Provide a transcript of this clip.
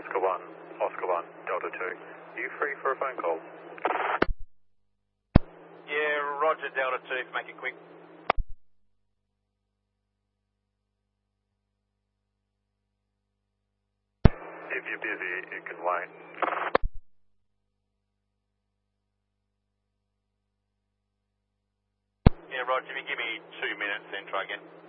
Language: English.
Oscar 1, Delta 2. Are you free for a phone call? Yeah, roger, Delta 2, make it quick. If you're busy, you can wait. Yeah, Roger, if you give me 2 minutes, then try again.